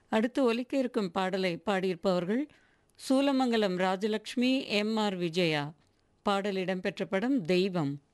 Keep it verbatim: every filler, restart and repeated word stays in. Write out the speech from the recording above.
அடுத்து ஒலிக்க இருக்கும் பாடலை பாடியிருப்பவர்கள் சூலமங்கலம் ராஜலட்சுமி, எம் ஆர் விஜயா. பாடல் இடம்பெற்ற படம் தெய்வம்.